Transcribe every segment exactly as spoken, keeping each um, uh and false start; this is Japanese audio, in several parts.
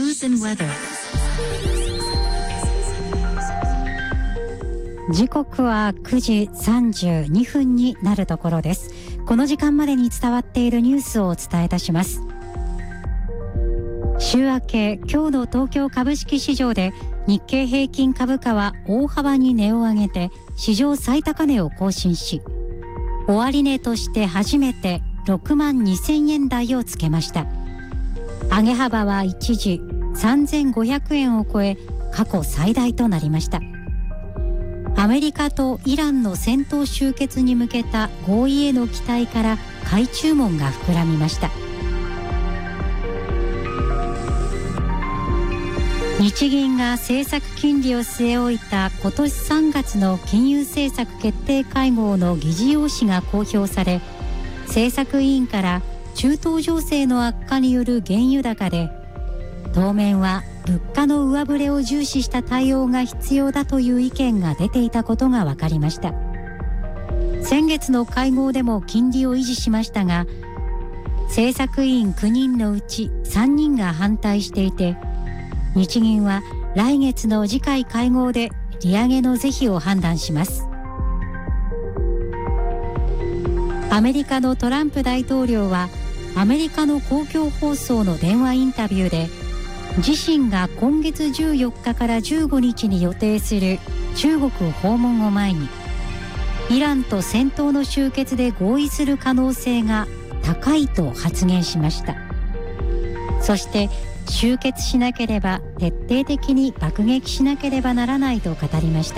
News and weather。 時刻はくじさんじゅうにふんになるところです。この時間までに伝わっているニュースをお伝えいたします。週明け、今日の東京株式市場で日経平均株価は大幅に値を上げて史上最高値を更新し、終値として初めてろくまんにせんえん台をつけました。上げ幅は一時さんぜんごひゃくえんを超え、過去最大となりました。アメリカとイランの戦闘終結に向けた合意への期待から買い注文が膨らみました。日銀が政策金利を据え置いた今年さんがつの金融政策決定会合の議事要旨が公表され、政策委員から中東情勢の悪化による原油高で、当面は物価の上振れを重視した対応が必要だという意見が出ていたことが分かりました。先月の会合でも金利を維持しましたが、政策委員きゅうにんのうちさんにんが反対していて、日銀は来月の次回会合で利上げの是非を判断します。アメリカのトランプ大統領はアメリカの公共放送の電話インタビューで、自身が今月じゅうよっかからじゅうごにちに予定する中国訪問を前に、イランと戦闘の終結で合意する可能性が高いと発言しました。そして終結しなければ徹底的に爆撃しなければならないと語りました。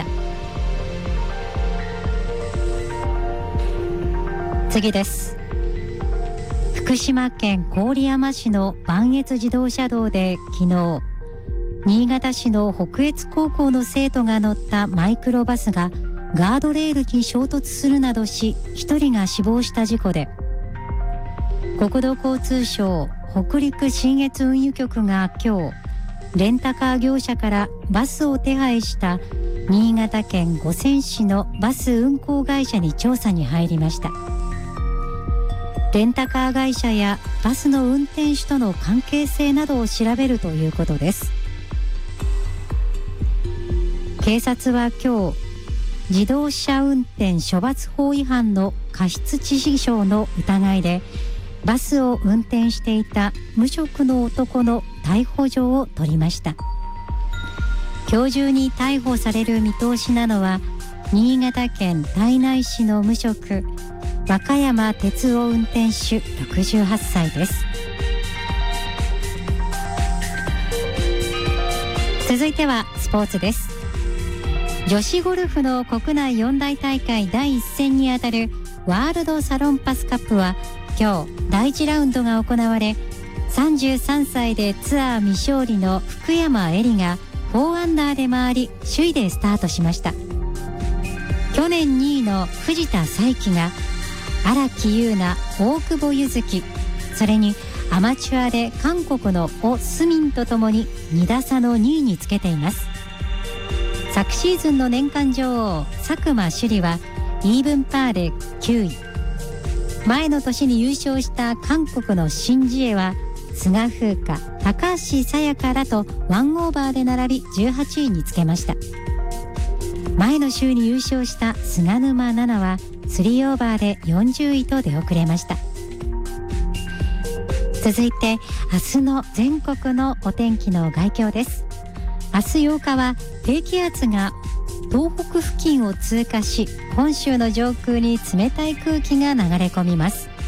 次です。福島県郡山市の磐越自動車道で昨日、新潟市の北越高校の生徒が乗ったマイクロバスがガードレールに衝突するなどし、ひとりが死亡した事故で、国土交通省北陸信越運輸局が今日、レンタカー業者からバスを手配した新潟県五泉市のバス運行会社に調査に入りました。レンタカー会社やバスの運転手との関係性などを調べるということです。警察は今日、自動車運転処罰法違反の過失致死傷の疑いでバスを運転していた無職の男の逮捕状を取りました。今日中に逮捕される見通しなのは、新潟県胎内市の無職若山哲夫運転手ろくじゅうはっさいです。続いてはスポーツです。女子ゴルフの国内四大大会だいいっ戦にあたるワールドサロンパスカップは今日だいいちラウンドが行われ、さんじゅうさんさいでツアー未勝利の福山絵里がよんアンダーで回り首位でスタートしました。去年にいの藤田さいきが荒木優奈、大久保柚月、それにアマチュアで韓国のオ・スミンとともにに打差のにいにつけています。昨シーズンの年間女王佐久間朱莉はイーブンパーできゅうい、前の年に優勝した韓国のシン・ジエは菅風花、高橋沙也加らとワンオーバーで並びじゅうはちいにつけました。前の週に優勝した菅沼菜々はスリーオーバーでよんじゅういと出遅れました。続いて明日の全国のお天気の概況です。明日ようかは低気圧が東北付近を通過し、本州の上空に冷たい空気が流れ込みます。